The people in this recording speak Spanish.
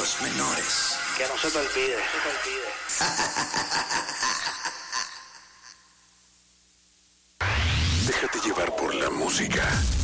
los menores. Que no se te olvide. Déjate llevar por la música.